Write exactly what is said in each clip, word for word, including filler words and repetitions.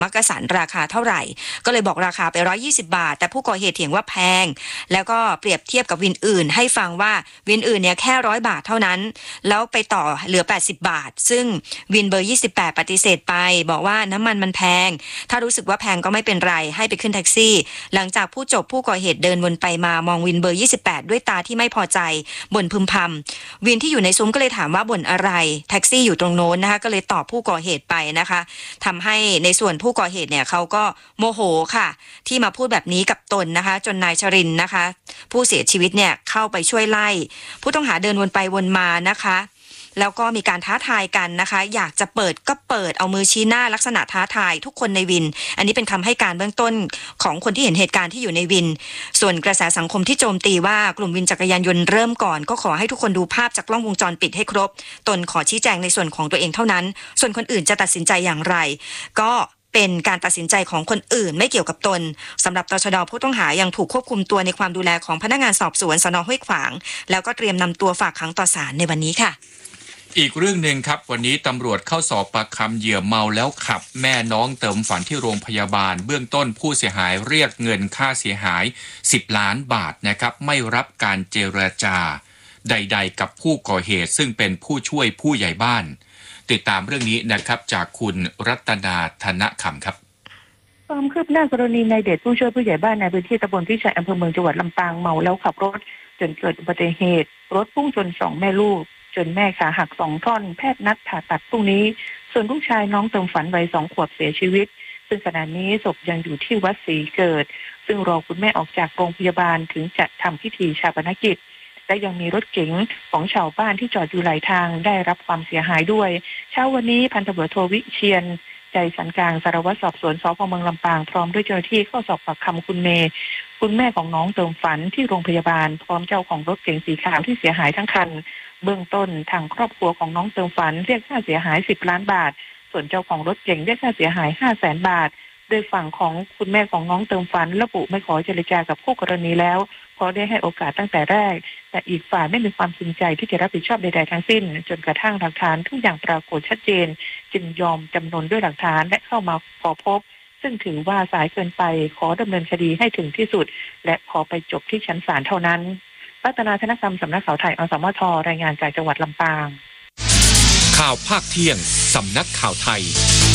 มักกะสันราคาเท่าไหร่ก็เลยบอกราคาไปหนึ่งร้อยยี่สิบบาทแต่ผู้ก่อเหตุเถียงว่าแพงแล้วก็เปรียบเทียบกับวินอื่นให้ฟังว่าวินอื่นเนี่ยแค่ร้อยบาทเท่านั้นแล้วไปต่อเหลือแปดสิบบาทซึ่งวินเบอร์ยี่สิบแปดปฏิเสธไปบอกว่าน้ำมันมันแพงถ้ารู้สึกว่าแพงก็ไม่เป็นไรให้ไปขึ้นแท็กซี่หลังจากผู้จบผู้ก่อเหตุเดินวนไปมามองวินเบอร์ยี่สิบแปดด้วยตาที่ไม่พอใจบ่นพึมพำวินที่อยู่ในซุ้มก็เลยถามว่าบ่นอะไรแท็กซี่อยู่ตรงโน้นนะคะก็เลยตอบผู้ก่อเหตุไปนะคะทำให้ในส่วนผู้ก่อเหตุเนี่ยเขาก็โมโหค่ะที่มาพูดแบบนี้กับตนนะคะจนนายชรินทร์นะคะผู้เสียชีวิตเนี่ยเข้าไปช่วยไล่ผู้ต้องหาเดินวนไปวนมานะคะแล้วก็มีการท้าทายกันนะคะอยากจะเปิดก็เปิดเอามือชี้หน้าลักษณะท้าทายทุกคนในวินอันนี้เป็นคำให้การเบื้องต้นของคนที่เห็นเหตุการณ์ที่อยู่ในวินส่วนกระแสสังคมที่โจมตีว่ากลุ่มวินจักรยานยนต์เริ่มก่อนก็ขอให้ทุกคนดูภาพจากกล้องวงจรปิดให้ครบตนขอชี้แจงในส่วนของตัวเองเท่านั้นส่วนคนอื่นจะตัดสินใจอย่างไรก็เป็นการตัดสินใจของคนอื่นไม่เกี่ยวกับตนสำหรับตชด.ผู้ต้องหายังถูกควบคุมตัวในความดูแลของพนักงานสอบสวนสน.ห้วยขวางแล้วก็เตรียมนำตัวฝากขังต่อศาลในวันนี้ค่ะอีกเรื่องหนึ่งครับวันนี้ตำรวจเข้าสอบปากคำเหยื่อเมาแล้วขับแม่น้องเติมฝันที่โรงพยาบาลเบื้องต้นผู้เสียหายเรียกเงินค่าเสียหายสิบล้านบาทนะครับไม่รับการเจรจาใดๆกับผู้ก่อเหตุซึ่งเป็นผู้ช่วยผู้ใหญ่บ้านติดตามเรื่องนี้นะครับจากคุณรัตนาธนคำครับความคืบหน้ากรณีนายเดชผู้ช่วยผู้ใหญ่บ้านในพื้นที่ตำบลพิชัยอำเภอเมืองจังหวัดลำปางเมาแล้วขับรถจนเกิดอุบัติเหตุรถพุ่งชนสองแม่ลูกจนแม่ขาหักสองท่อนแพทย์นัดผ่าตัดพรุ่งนี้ส่วนลูกชายน้องเติมฝันวัยสองขวบเสียชีวิตซึ่งขณะนี้ศพยังอยู่ที่วัดศรีเกิดซึ่งรอคุณแม่ออกจากโรงพยาบาลถึงจะทำพิธีชาปนกิจและยังมีรถเก๋งของชาวบ้านที่จอดอยู่หลายทางได้รับความเสียหายด้วยเช้าวันนี้พันตำรวจโทวิเชียรใจสันกลางสารวัตรสอบสวนสพเมืองลำปางพร้อมด้วยเจ้าหน้าที่เข้าสอบปากคำคุณเมย์คุณแม่ของน้องเติมฝันที่โรงพยาบาลพร้อมเจ้าของรถเก๋งสีขาวที่เสียหายทั้งคันเบื้องต้นทางครอบครัวของน้องเติมฝันเรียกค่าเสียหายสิบล้านบาทส่วนเจ้าของรถเก๋งเรียกค่าเสียหายห้าแสนบาทโดยฝั่งของคุณแม่ของน้องเติมฝันระบุไม่ขอเจรจากับคู่กรณีแล้วเพราะได้ให้โอกาสตั้งแต่แรกแต่อีกฝ่ายไม่มีความจริงใจที่จะรับผิดชอบใดๆทั้งสิ้นจนกระทั่งหลักฐานทุกอย่างปรากฏชัดเจนจึงยอมจำนนด้วยหลักฐานและเข้ามาขอพบซึ่งถือว่าสายเกินไปขอดำเนินคดีให้ถึงที่สุดและขอไปจบที่ชั้นศาลเท่านั้นรัตนาธนคำสำนักข่าวไทยอสมทรายงานจากจังหวัดลำปางข่าวภาคเที่ยงสำนักข่าวไทย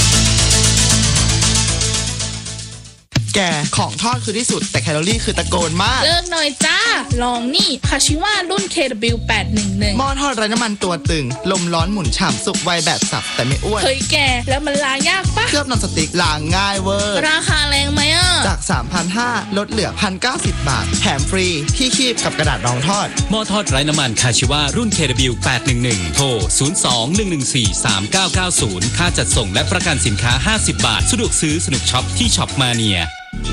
แกของทอดคือที่สุดแต่แคลอรี่คือตะโกนมากเลิกหน่อยจ้าลองนี่คาชิว่ารุ่น เค ดับเบิลยู แปดหนึ่งหนึ่งหม้อทอดไร้น้ำมันตัวตึงลมร้อนหมุนฉ่ำสุกไวแบบสับแต่ไม่อ้วนเฮ้ยแกแล้วมันล้างยากปะเคลือบนอนสติ๊กล้างง่ายเวอร์ราคาแรงไหมอ่ะจาก สามพันห้าร้อย ลดเหลือ หนึ่งพันเก้าสิบ บาทแถมฟรีที่คีบกับกระดาษรองทอดหม้อทอดไร้น้ำมันคาชิว่ารุ่น เค ดับเบิลยู แปดหนึ่งหนึ่ง โทรศูนย์ สอง หนึ่ง หนึ่ง สี่ สาม เก้า เก้า ศูนย์ค่าจัดส่งและประกันสินค้าห้าสิบบาทสะดวกซื้อสนุกช็อปที่ช็อปมาเนีย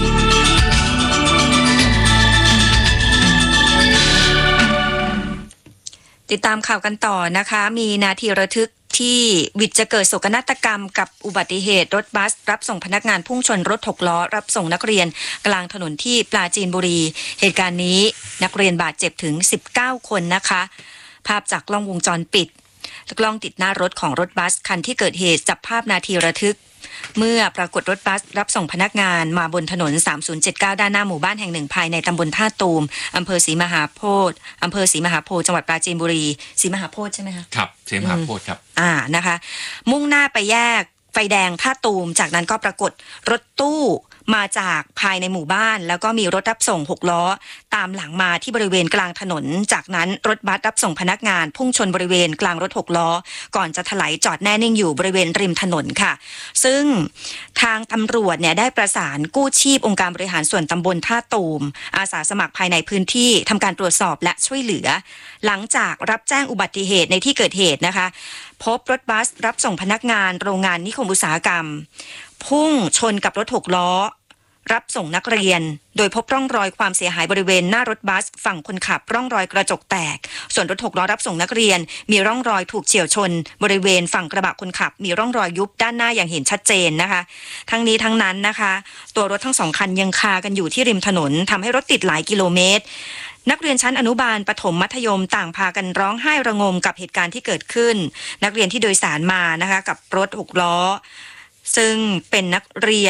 ติดตามข่าวกันต่อนะคะมีนาทีระทึกที่วิทย์จะเกิดโศกนาฏกรรมกับอุบัติเหตุรถบัสรับส่งพนักงานพุ่งชนรถหกล้อรับส่งนักเรียนกลางถนนที่ปราจีนบุรีเหตุการณ์นี้นักเรียนบาดเจ็บถึงสิบเก้าคนนะคะภาพจากกล้องวงจรปิดกล้องติดหน้ารถของรถบัสคันที่เกิดเหตุจับภาพนาทีระทึกเมื่อปรากฏรถบัสรับส่งพนักงานมาบนถนนสามศูนย์เจ็ดเก้าด้านหน้าหมู่บ้านแห่งหนึ่งภายในตำบลท่าตูมอำเภอศรีมหาโพธิ์อำเภอศรีมหาโพธิ์จังหวัดปราจีนบุรีศรีมหาโพธิ์ใช่ไหมคะครับศรีมหาโพธิ์ครับอ่านะคะมุ่งหน้าไปแยกไฟแดงท่าตูมจากนั้นก็ปรากฏรถตู้มาจากภายในหมู่บ้านแล้วก็มีรถรับส่งหกล้อตามหลังมาที่บริเวณกลางถนนจากนั้นรถบัสรับส่งพนักงานพุ่งชนบริเวณกลางรถหกล้อก่อนจะถลายจอดแน่นิ่งอยู่บริเวณริมถนนค่ะซึ่งทางตำรวจเนี่ยได้ประสานกู้ชีพองค์การบริหารส่วนตำบลท่าตูมอาสาสมัครภายในพื้นที่ทำการตรวจสอบและช่วยเหลือหลังจากรับแจ้งอุบัติเหตุในที่เกิดเหตุนะคะพบรถบัสรับส่งพนักงานโรงงานนิคมอุตสาหกรรมพุ่งชนกับรถหกล้อรับส่งนักเรียนโดยพบร่องรอยความเสียหายบริเวณหน้ารถบัสฝั่งคนขับร่องรอยกระจกแตกส่วนรถหกล้อรับส่งนักเรียนมีร่องรอยถูกเฉี่ยวชนบริเวณฝั่งกระบะคนขับมีร่องรอยยุบด้านหน้าอย่างเห็นชัดเจนนะคะทั้งนี้ทั้งนั้นนะคะตัวรถทั้งสองคันยังคากันอยู่ที่ริมถนนทำให้รถติดหลายกิโลเมตรนักเรียนชั้นอนุบาลประถมมัธยมต่างพากันร้องไห้ระงมกับเหตุการณ์ที่เกิดขึ้นนักเรียนที่โดยสารมานะคะกับรถหกล้อซึ่งเป็นนักเรียน